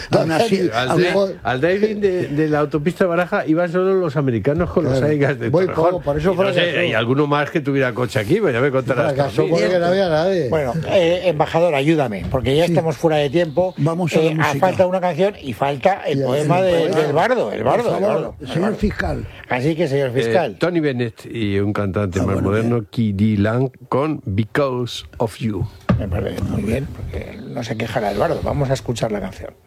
Aún así, al driving de la autopista Baraja iban solo los americanos con los Aigas de Torrejón. Por eso no sé, y alguno más que tuviera coche aquí, pues ya me contarás. Porque no había nadie. Bueno, embajador, ayúdame, porque ya estamos fuera de tiempo. Vamos a la música. Falta una canción y falta el poema del bardo. El bardo. Señor fiscal. Así que, señor fiscal. Tony Bennett y un cantante más moderno, K.D. Lang, con Because of You. Me parece muy bien, porque no se quejará el bardo. Vamos a escuchar la canción.